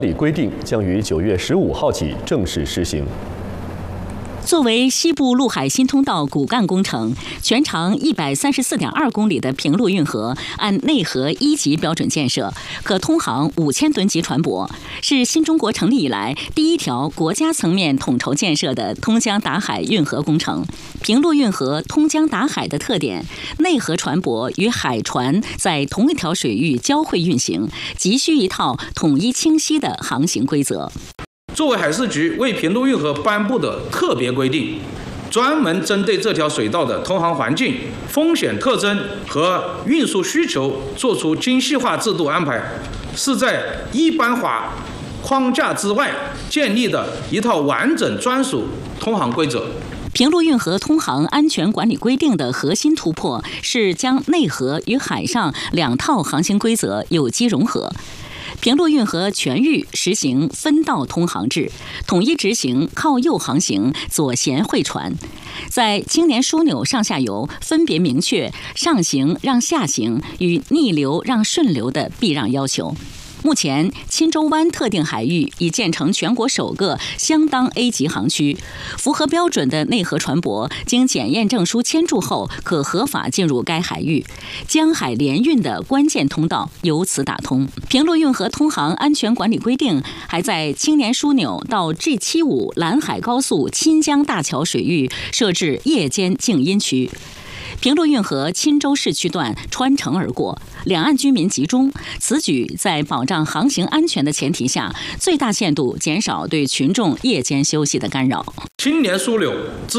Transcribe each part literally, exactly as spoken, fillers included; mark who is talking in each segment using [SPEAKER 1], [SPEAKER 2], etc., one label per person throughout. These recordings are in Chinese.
[SPEAKER 1] 里规定将于九月十五号起正式施行。
[SPEAKER 2] 作为西部陆海新通道骨干工程，全长一百三十四点二公里的平陆运河按内河一级标准建设，可通航五千吨级船舶，是新中国成立以来第一条国家层面统筹建设的通江达海运河工程。平陆运河通江达海的特点，内河船舶与海船在同一条水域交汇运行，急需一套统一清晰的航行规则。
[SPEAKER 3] 作为海事局为平陆运河颁布的特别规定，专门针对这条水道的通航环境、风险特征和运输需求做出精细化制度安排，是在一般化框架之外建立的一套完整专属通航规则。
[SPEAKER 2] 平陆运河通航安全管理规定的核心突破是将内河与海上两套航行规则有机融合。平陆运河全域实行分道通航制，统一执行靠右航行、左舷会船，在青年枢纽上下游分别明确上行让下行与逆流让顺流的避让要求。目前，钦州湾特定海域已建成全国首个相当 A 级航区，符合标准的内河船舶经检验证书签注后，可合法进入该海域，江海联运的关键通道由此打通。平陆运河通航安全管理规定还在青年枢纽到 G 七十五兰海高速钦江大桥水域设置夜间静音区。平陆运河钦州市区段穿城而过，两岸居民集中，此举在保障航行安全的前提下，最大限度减少对群众夜间休息的干扰。
[SPEAKER 3] 青年枢纽至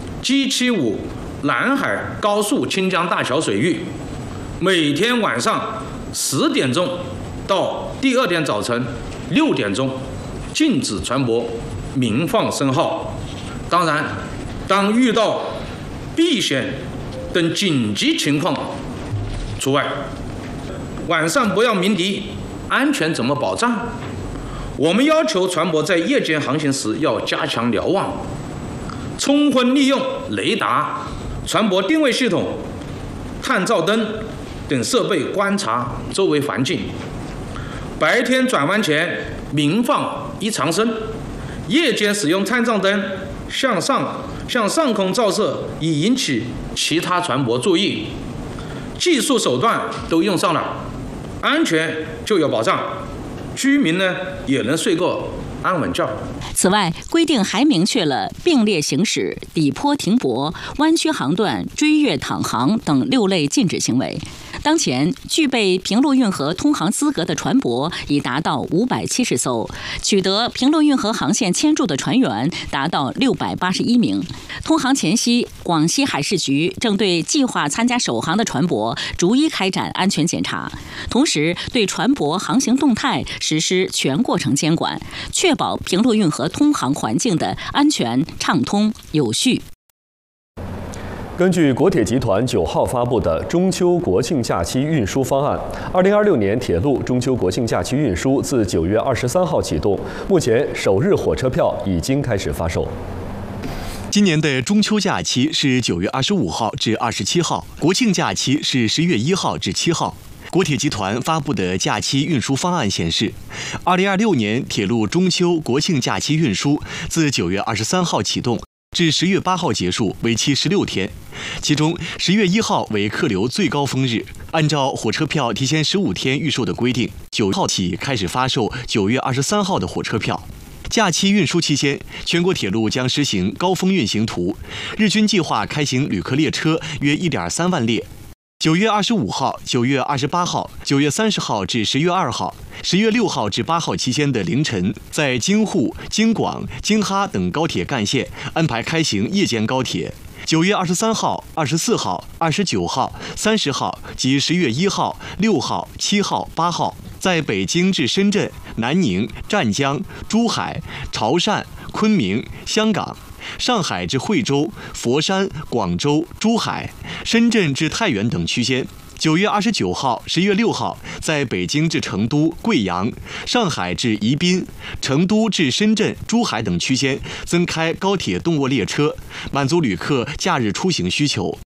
[SPEAKER 3] G 七十五兰海高速钦江大桥水域，每天晚上十点钟到第二天早晨六点钟禁止船舶鸣放声号。当然，当遇到避险等紧急情况除外。晚上不要鸣笛，安全怎么保障？我们要求船舶在夜间航行时要加强瞭望，充分利用雷达、船舶定位系统、探照灯等设备观察周围环境。白天转弯前鸣放一长声，夜间使用探照灯向上向上空照射，以引起其他船舶注意。技术手段都用上了，安全就有保障，居民呢也能睡个安稳觉。
[SPEAKER 2] 此外，规定还明确了并列行驶、底坡停泊、弯曲航段、追越躺航等六类禁止行为。当前，具备平陆运河通航资格的船舶已达到五百七十艘，取得平陆运河航线签注的船员达到六百八十一名。通航前夕，广西海事局正对计划参加首航的船舶逐一开展安全检查，同时对船舶航行动态实施全过程监管，确保平陆运河通航环境的安全、畅通、有序。
[SPEAKER 1] 根据国铁集团九号发布的中秋国庆假期运输方案，二零二六年铁路中秋国庆假期运输自九月二十三号启动，目前首日火车票已经开始发售。
[SPEAKER 4] 今年的中秋假期是九月二十五号至二十七号，国庆假期是十月一号至七号。国铁集团发布的假期运输方案显示，二零二六年铁路中秋国庆假期运输自九月二十三号启动，至十月八号结束，为期十六天。其中，十月一号为客流最高峰日，按照火车票提前十五天预售的规定，九号起开始发售九月二十三号的火车票。假期运输期间，全国铁路将实行高峰运行图，日均计划开行旅客列车约 一点三万列。九月二十五号、九月二十八号、九月三十号至十月二号、十月六号至八号期间的凌晨，在京沪、京广、京哈等高铁干线安排开行夜间高铁。九月二十三号、二十四号、二十九号、三十号及十月一号、六号、七号、八号，在北京至深圳、南宁、湛江、珠海、潮汕、昆明、香港、上海至惠州、佛山、广州、珠海、深圳至太原等区间。九月二十九号、十月六号，在北京至成都、贵阳、上海至宜宾、成都至深圳、珠海等区间增开高铁动卧列车，满足旅客假日出行需求。